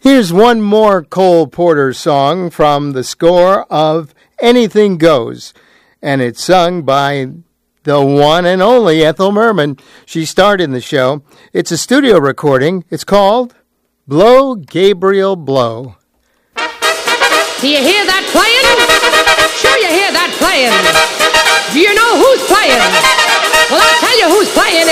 Here's one more Cole Porter song from the score of Anything Goes, and it's sung by the one and only Ethel Merman. She starred in the show. It's a studio recording. It's called Blow, Gabriel, Blow. Do you hear that playing? Sure you hear that playing. Do you know who's playing? Well, I'll tell you who's playing.